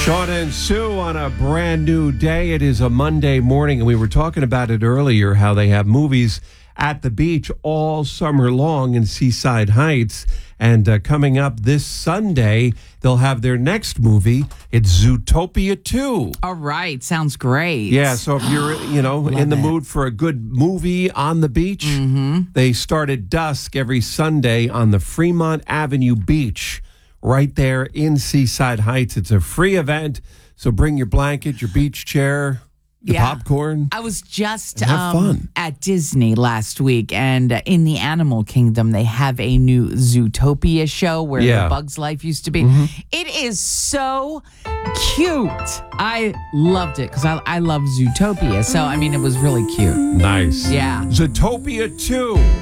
Sean and Sue on a brand new day. It is a Monday morning, and we were talking about it earlier, how they have movies at the beach all summer long in Seaside Heights. And coming up this Sunday, they'll have their next movie. It's Zootopia 2. All right. Sounds great. Yeah, so if you're, in the mood for a good movie on the beach, they start at dusk every Sunday on the Fremont Avenue beach right there in Seaside Heights. It's a free event, so bring your blanket, your beach chair, the popcorn. I was just have fun. at Disney last week, and in the Animal Kingdom, they have a new Zootopia show where the Bug's Life used to be. It is so cute. I loved it because I love Zootopia. So, it was really cute. Nice. Yeah. Zootopia 2.